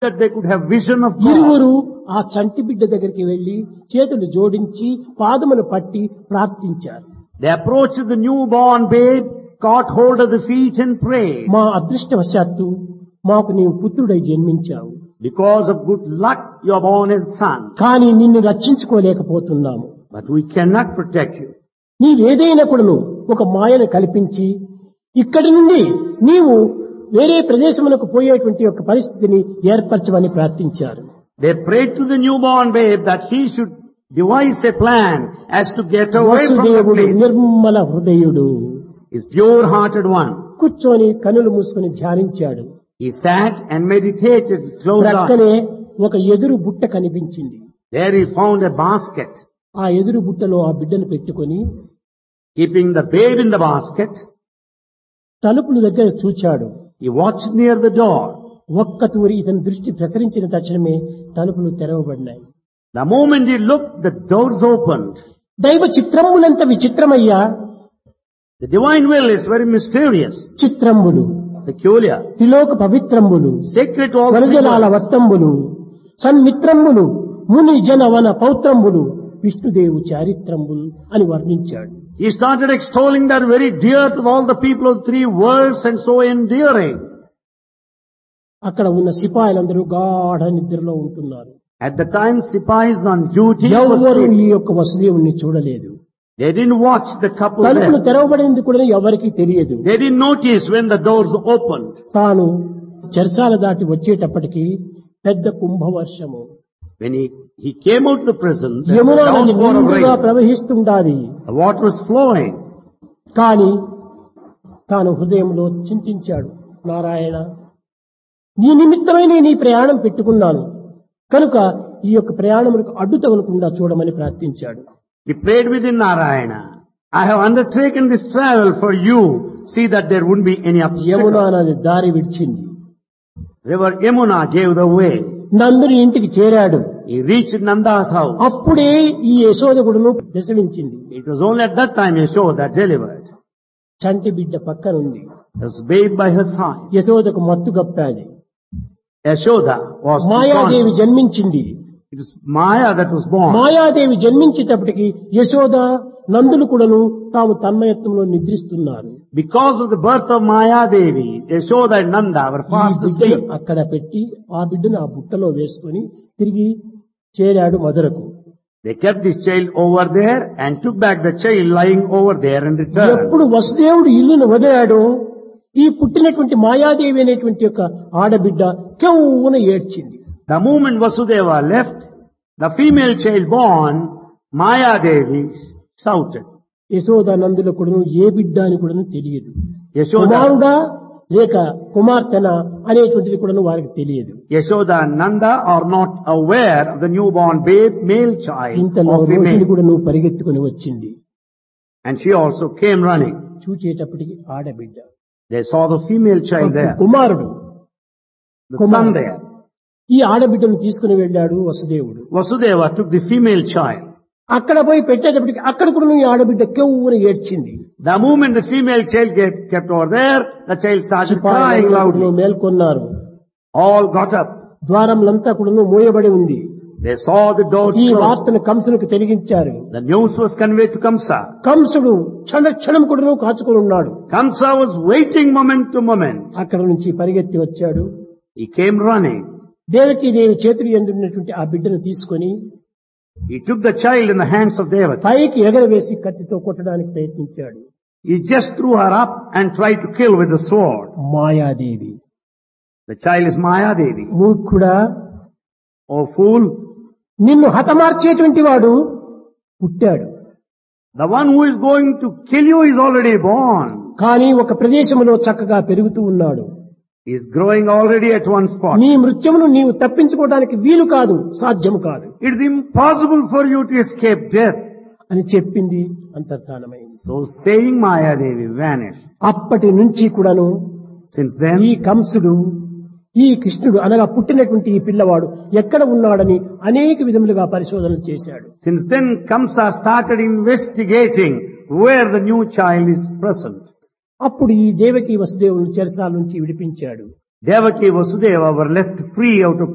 that they could have vision of ఇరువురు God. ఆ చంటి బిడ్డ దగ్గరికి వెళ్లి చేతులు జోడించి పాదములు పట్టి ప్రార్థించారు. They approached the newborn babe, caught hold of the feet and prayed. మా అదృష్టవశాత్తు మాకు నీవు పుత్రుడై జన్మించావు, Because of good luck, you are born as a son. కానీ నిన్ను రక్షించుకోలేకపోతున్నాము. But we cannot protect you. నీవేదైనా కూడాను ఒక మాయను కల్పించి ఇక్కడి నుండి నీవు వేరే ప్రదేశములకు పోయేటువంటి ఒక పరిస్థితిని ఏర్పరచమని ప్రార్థించారు. They prayed to the newborn babe that he should devise a plan as to get away from the వసుదేవుడు place. Nirmala హృదయుడు He's pure-hearted one. కూర్చొని కనులు మూసుకొని ధ్యానించాడు. He sat and meditated, closed eyes. ప్రక్కనే ఒక ఎదురు బుట్ట కనిపించింది. There he found a basket. ఆ ఎదురు బుట్టలో ఆ బిడ్డను పెట్టుకొని Keeping the babe in the basket, తలుపుల దగ్గర చూచాడు. he watched near the door. ఒక్క తూరి ఇతని దృష్టి ప్రసరించిన తక్షణమే తలుపులు తెరవబడినాయి. The moment he looked, the doors opened. దైవ చిత్రములంత విచిత్రమయ్యా. The divine will is very mysterious, చిత్రములు, peculiar, త్రిలోక పవిత్రములు, sacred to all వరజలాల creatures. వర్తంబులు, సన్మిత్రములు, ముని జన వన పౌత్రములు, విష్ణుదేవు చారిత్రములు అని వర్ణించాడు. He started extolling that very dear to all the people of three worlds and so endearing. అక్కడ ఉన్న సిపాయిలందరూ గాఢ నిద్రలో ఉంటున్నారు. At the time, Sipais on duty was ఎవరు sleeping. ఈ యొక్క వసుదేవుణ్ణి చూడలేదు. They didn't watch the couple తలుపులు there. తెరవబడింది కూడా ఎవరికీ తెలియదు. They didn't notice when the doors opened. తాను చెరసాల దాటి వచ్చేటప్పటికి పెద్ద కుంభవర్షము, When he came out of the prison, there was Yamuna a నది downpour of నిండుగా rain. ప్రవహిస్తుండాలి. The water was flowing. కానీ తాను హృదయంలో చింతించాడు, నారాయణ, నీ నిమిత్తమై నేను ఈ ప్రయాణం పెట్టుకున్నాను కనుక ఈ యొక్క ప్రయాణములకు అడ్డు తగలకుండా చూడమని ప్రార్థించాడు. He prayed within Narayana. I have undertaken this travel for you. See that there wouldn't be any Yamuna obstacle. నది దారి విడిచింది. River Yamuna gave the way. నందుని ఇంటికి చేరాడు. He reached Nanda's house. అప్పుడే ఈ యశోదకుడును ప్రసవించింది. It was only at that time Yashoda delivered. చంటి బిడ్డ పక్కనుంది. There was a babe by her side. యశోదకు మత్తు గప్పాది. Yashoda was Mayadevi unconscious. జన్మించింది. It was Maya that was born. Mayadevi జన్మించేటప్పటికి Yashoda నందులు కూడాను తాము తన్మయత్వంలో నిద్రిస్తున్నారు. Because of the birth of Maya Devi, Yashoda and Nanda were ఈ fast బిడ్డను asleep. అక్కడ పెట్టి ఆ బిడ్డను ఆ బుట్టలో వేసుకొని తిరిగి చేరాడు మధురకు. They kept this child over there and took back the child lying over there and returned. ఎప్పుడు వసుదేవుడు ఇల్లును వదిలాడో ఈ పుట్టినటువంటి మాయాదేవి అనేటువంటి యొక్క ఆడబిడ్డ కెవ్వున ఏడ్చింది. The moment Vasudeva left, the female child born, Maya Devi shouted. Yashoda Nandula కూడాను ఏ బిడ్డ అని కూడాను తెలియదు. Yashoda, కుమారుడా లేక కుమార్తెన అనేటువంటిది కూడాను వారికి తెలియదు. Yashoda and Nanda are not aware of the newborn babe, male child ఇంతలో or రోహిణి female. కూడా నువ్వు పరిగెత్తుకుని వచ్చింది. And she also came running. చూచేటప్పటికి ఆడబిడ్డ, They saw the female child there, కుమారుడు. the son there. ఈ ఆడబిడ్డను తీసుకుని వెళ్ళాడు వసుదేవుడు. Vasudeva took the female child. అక్కడ పోయి పెట్టేటప్పటికి అక్కడ కూడా ఈ ఆడబిడ్డ కెవ్వున ఏడ్చింది. The moment the female child kept over there, the child started crying loudly. మేల్కొన్నారు. All got up. ద్వారములంతా కూడా మూయబడి ఉంది. They saw the doors ఈ closed. వార్తను కంసునికి తెలిగించారు. The news was conveyed to Kamsa. కంసుడు క్షణం కూడా కాచుకొని ఉన్నాడు. Kamsa was waiting moment to moment. అక్కడ నుంచి పరిగెత్తి వచ్చాడు. He came running. దేవకీదేవి చేతులు ఎందున్నటువంటి ఆ బిడ్డను తీసుకొని He took the child in the hands of Devaki. పైకి ఎగరవేసి కత్తితో కొట్టడానికి ప్రయత్నించాడు. He just threw her up and tried to kill with the sword. Mayadevi, The child is Maya Devi. మూర్ఖుడా, Oh fool, నిన్ను హతమార్చేటువంటి వాడు పుట్టాడు. the one who is going to kill you is already born. కానీ ఒక ప్రదేశంలో చక్కగా పెరుగుతూ ఉన్నాడు. He is growing already at one spot. నీ మృత్యుమును నీవు తప్పించుకోవడానికి వీలు కాదు, సాధ్యము కాదు It is impossible for you to escape death. అని చెప్పింది, అంతర్ధానమైంది. So saying, Maya Devi vanished. అప్పటి నుంచి కూడాను Since ఈ then, కంసుడు ఈ కృష్ణుడు అనగా పుట్టినటువంటి ఈ పిల్లవాడు ఎక్కడ ఉన్నాడని అనేక విధములుగా పరిశోధనలు చేశాడు. since then Kamsa started investigating where the new child is present. అప్పుడు ఈ దేవకి వసుదేవుని చెరసాల నుంచి విడిపించాడు. Devaki Vasudeva were left free out of